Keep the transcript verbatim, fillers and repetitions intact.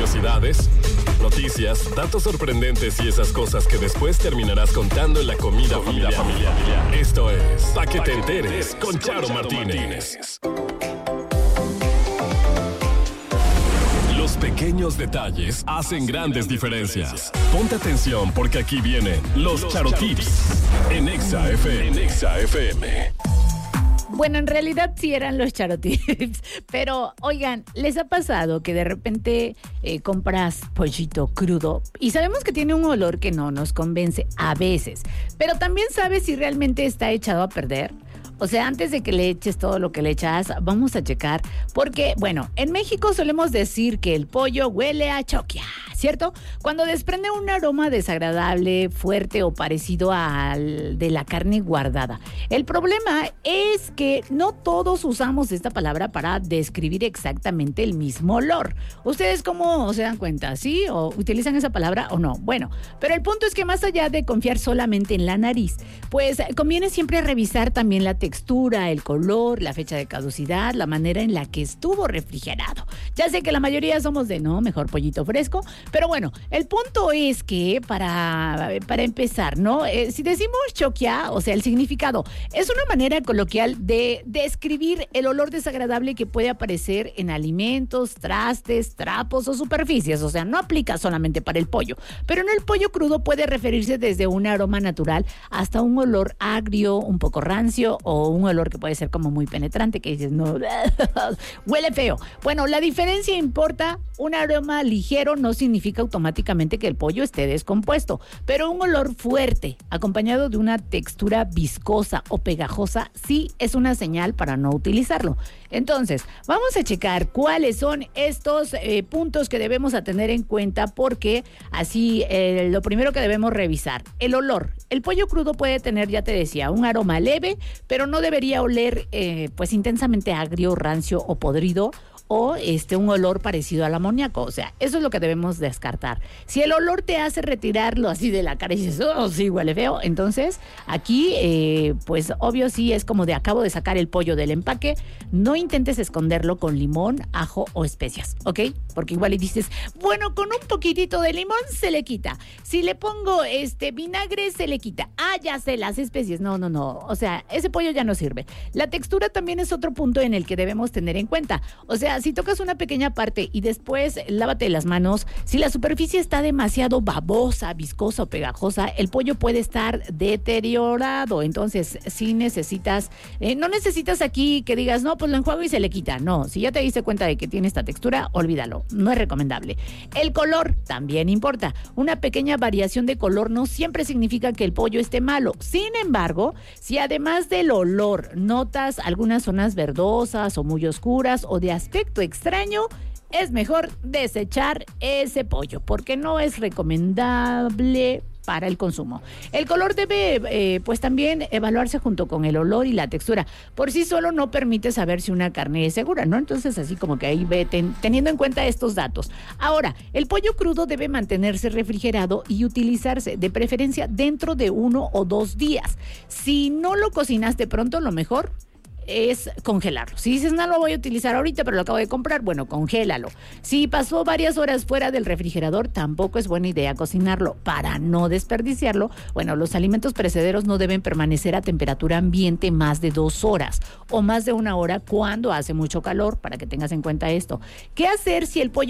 Curiosidades, noticias, datos sorprendentes y esas cosas que después terminarás contando en la comida familiar. familiar. Esto es Pa' que te enteres con Charo Martínez. Los pequeños detalles hacen grandes diferencias. Ponte atención porque aquí vienen los Charo Tips en Exa F M. En Exa F M. Bueno, en realidad sí eran los Charo Tips, pero oigan, ¿les ha pasado que de repente eh, compras pollito crudo y sabemos que tiene un olor que no nos convence a veces, pero también sabes si realmente está echado a perder? O sea, antes de que le eches todo lo que le echas, vamos a checar, porque, bueno, en México solemos decir que el pollo huele a choquia, ¿cierto? Cuando desprende un aroma desagradable, fuerte o parecido al de la carne guardada. El problema es que no todos usamos esta palabra para describir exactamente el mismo olor. ¿Ustedes cómo se dan cuenta? ¿Sí? ¿O utilizan esa palabra o no? Bueno, pero el punto es que más allá de confiar solamente en la nariz, pues conviene siempre revisar también la textura. textura, el color, la fecha de caducidad, la manera en la que estuvo refrigerado. Ya sé que la mayoría somos de no, mejor pollito fresco, pero bueno, el punto es que para, para empezar, ¿no? Eh, si decimos choquia, o sea, el significado, es una manera coloquial de describir el olor desagradable que puede aparecer en alimentos, trastes, trapos o superficies, o sea, no aplica solamente para el pollo, pero en el pollo crudo puede referirse desde un aroma natural hasta un olor agrio, un poco rancio o un olor que puede ser como muy penetrante, que dices, no, huele feo. Bueno, la diferencia importa. Un aroma ligero no significa automáticamente que el pollo esté descompuesto, pero un olor fuerte, acompañado de una textura viscosa o pegajosa, sí es una señal para no utilizarlo. Entonces, vamos a checar cuáles son estos eh, puntos que debemos a tener en cuenta, porque así eh, lo primero que debemos revisar, el olor. El pollo crudo puede tener, ya te decía, un aroma leve, pero no debería oler eh, pues intensamente agrio, rancio o podrido, o este un olor parecido al amoníaco. O sea, eso es lo que debemos descartar. Si el olor te hace retirarlo así de la cara y dices, oh, sí, huele feo, entonces aquí, eh, pues obvio sí es como de acabo de sacar el pollo del empaque. No intentes esconderlo con limón, ajo o especias, ¿ok? Porque igual y dices, bueno, con un poquitito de limón se le quita. Si le pongo este vinagre se le quita. Ah, ya sé, las especies. No, no, no. O sea, ese pollo ya no sirve. La textura también es otro punto en el que debemos tener en cuenta. O sea, si tocas una pequeña parte y después lávate las manos, si la superficie está demasiado babosa, viscosa o pegajosa, el pollo puede estar deteriorado. Entonces, si necesitas, eh, no necesitas aquí que digas, no, pues lo enjuago y se le quita. No, si ya te diste cuenta de que tiene esta textura, olvídalo, no es recomendable. El color también importa. Una pequeña variación de color no siempre significa que el pollo esté malo. Sin embargo, si además del olor notas algunas zonas verdosas o muy oscuras o de aspecto extraño, es mejor desechar ese pollo porque no es recomendable para el consumo. El color debe eh, pues también evaluarse junto con el olor y la textura. Por sí solo no permite saber si una carne es segura, ¿no? Entonces así como que ahí ve ten, teniendo en cuenta estos datos. Ahora, el pollo crudo debe mantenerse refrigerado y utilizarse de preferencia dentro de uno o dos días. Si no lo cocinaste pronto, lo mejor es congelarlo. Si dices, no lo voy a utilizar ahorita, pero lo acabo de comprar, bueno, congélalo. Si pasó varias horas fuera del refrigerador, tampoco es buena idea cocinarlo. Para no desperdiciarlo, bueno, los alimentos perecederos no deben permanecer a temperatura ambiente más de dos horas o más de una hora cuando hace mucho calor, para que tengas en cuenta esto. ¿Qué hacer si el pollo